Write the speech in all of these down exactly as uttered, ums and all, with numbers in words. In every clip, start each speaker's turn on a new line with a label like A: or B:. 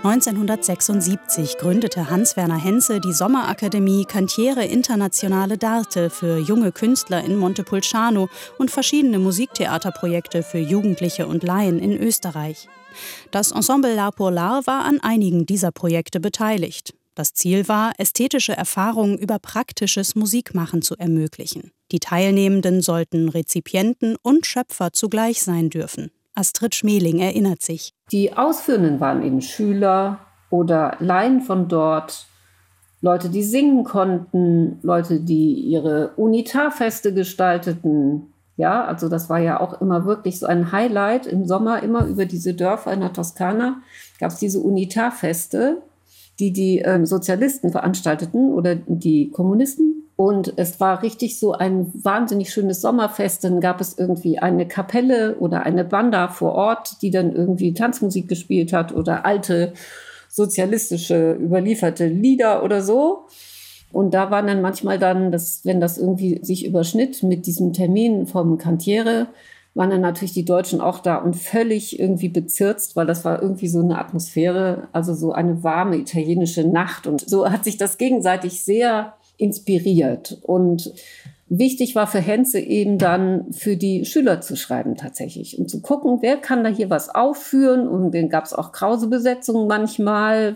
A: neunzehnhundertsechsundsiebzig gründete Hans-Werner Henze die Sommerakademie Cantiere Internazionale d'Arte für junge Künstler in Montepulciano und verschiedene Musiktheaterprojekte für Jugendliche und Laien in Österreich. Das Ensemble L'Art pour l'Art war an einigen dieser Projekte beteiligt. Das Ziel war, ästhetische Erfahrungen über praktisches Musikmachen zu ermöglichen. Die Teilnehmenden sollten Rezipienten und Schöpfer zugleich sein dürfen. Astrid Schmeling erinnert sich.
B: Die Ausführenden waren eben Schüler oder Laien von dort, Leute, die singen konnten, Leute, die ihre Unitarfeste gestalteten. Ja, also das war ja auch immer wirklich so ein Highlight im Sommer, immer über diese Dörfer in der Toskana gab es diese Unitarfeste, die die ähm, Sozialisten veranstalteten oder die Kommunisten. Und es war richtig so ein wahnsinnig schönes Sommerfest. Dann gab es irgendwie eine Kapelle oder eine Banda vor Ort, die dann irgendwie Tanzmusik gespielt hat oder alte sozialistische überlieferte Lieder oder so. Und da waren dann manchmal dann, das, wenn das irgendwie sich überschnitt mit diesem Termin vom Cantiere, waren dann natürlich die Deutschen auch da und völlig irgendwie bezirzt, weil das war irgendwie so eine Atmosphäre, also so eine warme italienische Nacht. Und so hat sich das gegenseitig sehr inspiriert. Und wichtig war für Henze eben dann für die Schüler zu schreiben tatsächlich und zu gucken, wer kann da hier was aufführen. Und dann gab es auch Krause-Besetzungen manchmal.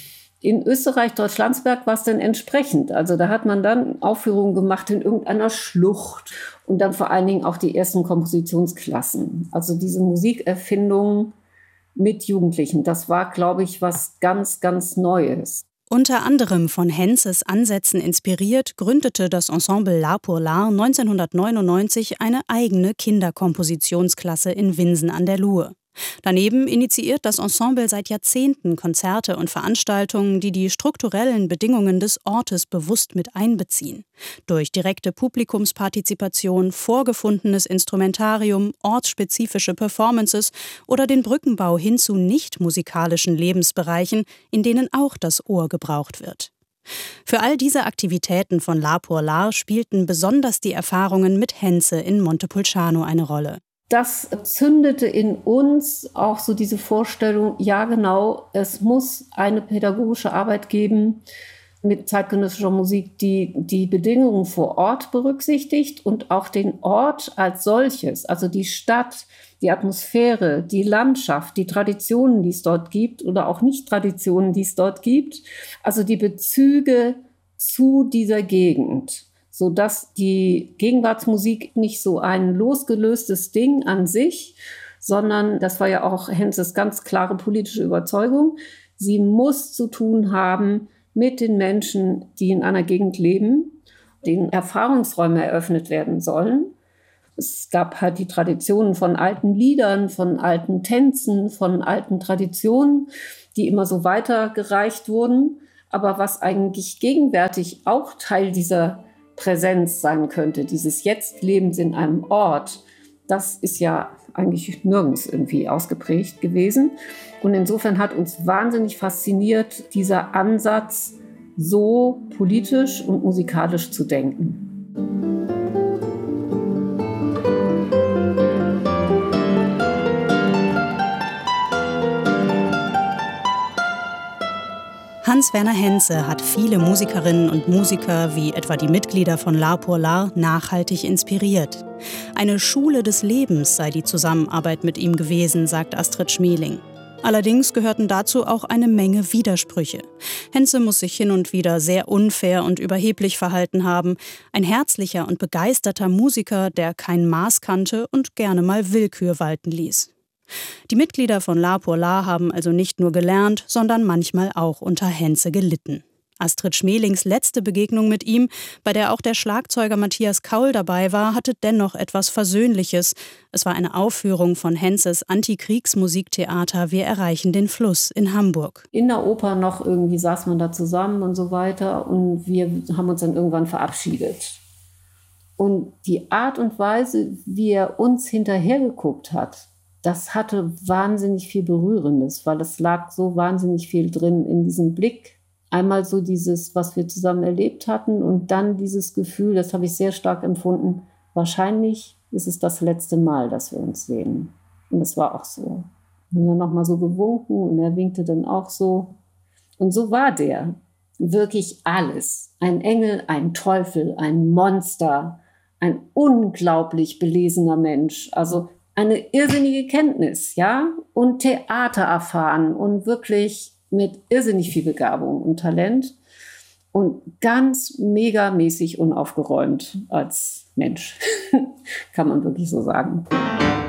B: In Österreich, Deutschlandsberg, war es dann entsprechend. Also da hat man dann Aufführungen gemacht in irgendeiner Schlucht und dann vor allen Dingen auch die ersten Kompositionsklassen. Also diese Musikerfindung mit Jugendlichen, das war, glaube ich, was ganz, ganz Neues.
A: Unter anderem von Henzes Ansätzen inspiriert, gründete das Ensemble L'Art pour l'Art neunzehnhundertneunundneunzig eine eigene Kinderkompositionsklasse in Winsen an der Luhe. Daneben initiiert das Ensemble seit Jahrzehnten Konzerte und Veranstaltungen, die die strukturellen Bedingungen des Ortes bewusst mit einbeziehen. Durch direkte Publikumspartizipation, vorgefundenes Instrumentarium, ortsspezifische Performances oder den Brückenbau hin zu nicht-musikalischen Lebensbereichen, in denen auch das Ohr gebraucht wird. Für all diese Aktivitäten von L'Art pour l'Art spielten besonders die Erfahrungen mit Henze in Montepulciano eine Rolle.
B: Das zündete in uns auch so diese Vorstellung, ja genau, es muss eine pädagogische Arbeit geben mit zeitgenössischer Musik, die die Bedingungen vor Ort berücksichtigt und auch den Ort als solches, also die Stadt, die Atmosphäre, die Landschaft, die Traditionen, die es dort gibt oder auch Nicht-Traditionen, die es dort gibt, also die Bezüge zu dieser Gegend, sodass die Gegenwartsmusik nicht so ein losgelöstes Ding an sich, sondern, das war ja auch Henzes ganz klare politische Überzeugung, sie muss zu tun haben mit den Menschen, die in einer Gegend leben, denen Erfahrungsräume eröffnet werden sollen. Es gab halt die Traditionen von alten Liedern, von alten Tänzen, von alten Traditionen, die immer so weitergereicht wurden. Aber was eigentlich gegenwärtig auch Teil dieser Präsenz sein könnte, dieses Jetzt-Lebens in einem Ort, das ist ja eigentlich nirgends irgendwie ausgeprägt gewesen. Und insofern hat uns wahnsinnig fasziniert dieser Ansatz, so politisch und musikalisch zu denken.
A: Hans-Werner Henze hat viele Musikerinnen und Musiker, wie etwa die Mitglieder von L'Art pour l'Art, nachhaltig inspiriert. Eine Schule des Lebens sei die Zusammenarbeit mit ihm gewesen, sagt Astrid Schmeling. Allerdings gehörten dazu auch eine Menge Widersprüche. Henze muss sich hin und wieder sehr unfair und überheblich verhalten haben. Ein herzlicher und begeisterter Musiker, der kein Maß kannte und gerne mal Willkür walten ließ. Die Mitglieder von L'Art pour l'Art haben also nicht nur gelernt, sondern manchmal auch unter Henze gelitten. Astrid Schmelings letzte Begegnung mit ihm, bei der auch der Schlagzeuger Matthias Kaul dabei war, hatte dennoch etwas Versöhnliches. Es war eine Aufführung von Henzes Antikriegsmusiktheater Wir erreichen den Fluss in Hamburg.
B: In der Oper noch irgendwie saß man da zusammen und so weiter und wir haben uns dann irgendwann verabschiedet. Und die Art und Weise, wie er uns hinterhergeguckt hat, das hatte wahnsinnig viel Berührendes, weil es lag so wahnsinnig viel drin in diesem Blick. Einmal so dieses, was wir zusammen erlebt hatten und dann dieses Gefühl, das habe ich sehr stark empfunden, wahrscheinlich ist es das letzte Mal, dass wir uns sehen. Und es war auch so. Und dann nochmal so gewunken und er winkte dann auch so. Und so war der. Wirklich alles. Ein Engel, ein Teufel, ein Monster, ein unglaublich belesener Mensch. Also eine irrsinnige Kenntnis, ja, und Theater erfahren und wirklich mit irrsinnig viel Begabung und Talent und ganz megamäßig unaufgeräumt als Mensch, kann man wirklich so sagen.